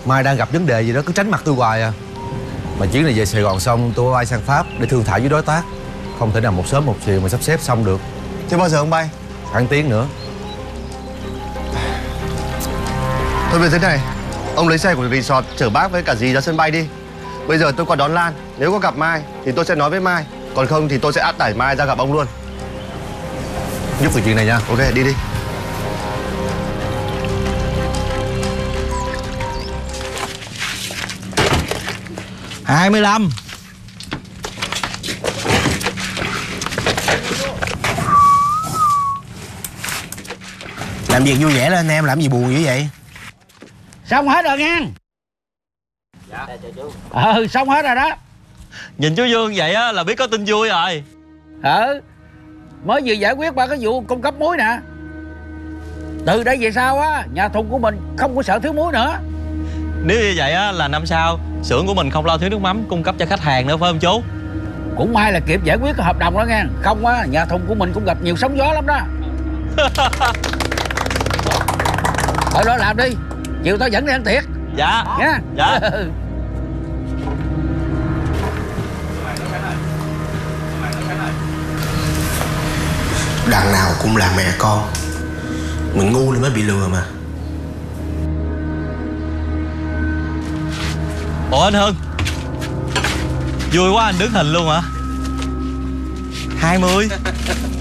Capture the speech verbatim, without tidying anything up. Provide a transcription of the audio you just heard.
Mai đang gặp vấn đề gì đó cứ tránh mặt tôi hoài à. Mà chuyến này về Sài Gòn xong tôi bay sang Pháp để thương thảo với đối tác. Không thể nào một sớm một chiều mà sắp xếp xong được. Thế bao giờ ông bay? Khoảng tiếng nữa. Thôi về thế này, ông lấy xe của resort chở bác với cả dì ra sân bay đi. Bây giờ tôi qua đón Lan. Nếu có gặp Mai thì tôi sẽ nói với Mai. Còn không thì tôi sẽ áp tải Mai ra gặp ông luôn. Giúp việc chuyện này nha. Ok, đi đi. hai mươi lăm. Làm việc vui vẻ lên anh em, làm gì buồn dữ vậy? Xong hết rồi nha. Dạ chú. Ừ, xong hết rồi đó. Nhìn chú Dương vậy á là biết có tin vui rồi. Ừ, mới vừa giải quyết ba cái vụ cung cấp muối nè. Từ đây về sau á, nhà thùng của mình không có sợ thiếu muối nữa. Nếu như vậy á là năm sau xưởng của mình không lo thiếu nước mắm cung cấp cho khách hàng nữa phải không chú? Cũng may là kịp giải quyết cái hợp đồng đó nha. Không á, nhà thùng của mình cũng gặp nhiều sóng gió lắm đó. Thôi lo làm đi, chiều tao dẫn đi ăn tiệc. Dạ. Nha. Dạ. Đằng nào cũng là mẹ con. Mình ngu nên mới bị lừa mà. Ủa anh Hưng, vui quá anh đứng hình luôn hả? Hai mươi.